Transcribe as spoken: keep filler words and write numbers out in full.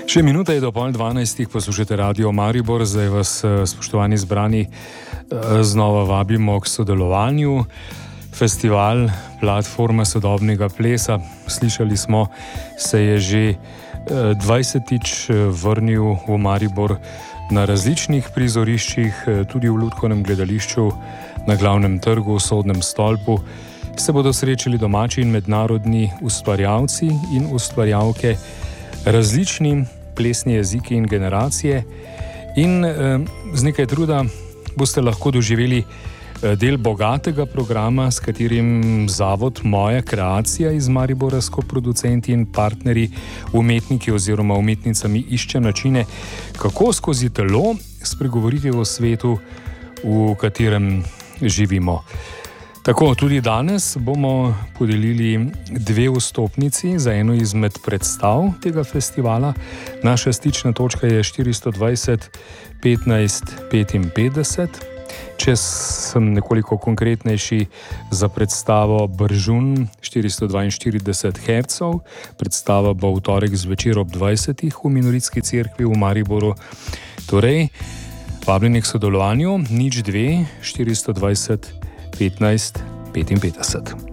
Še minuta je do pol dvanajstih, poslušate Radio Maribor, zdaj vas, spoštovani zbrani, znova vabimo k sodelovanju. Festival Platforma sodobnega plesa, slišali smo, se je že dvajsetič vrnil v Maribor na različnih prizoriščih, tudi v Lutkovnem gledališču, na Glavnem trgu, v Sodnem stolpu. Se bodo srečali domači in mednarodni ustvarjalci in ustvarjalke, različni plesni jeziki in generacije, in eh, z nekaj truda boste lahko doživeli eh, del bogatega programa, s katerim zavod Moja kreacija iz Maribora, skupaj producenti in partnerji, umetniki oziroma umetnicami išče načine, kako skozi telo spregovoriti o svetu, v katerem živimo. Tako, tudi danes bomo podelili dve vstopnici za eno izmed predstav tega festivala. Naša stična točka je štiristo dvajset petnajst petinpetdeset. Če sem nekoliko konkretnejši, za predstavo Bržun štiristo dvainštirideset hercev. Predstava bo v torek zvečer ob dvajsetih v Minoritski cerkvi v Mariboru. Torej, vabljeni k sodelovanju, nič dve štiristo dvajset petnajst petinpetdeset.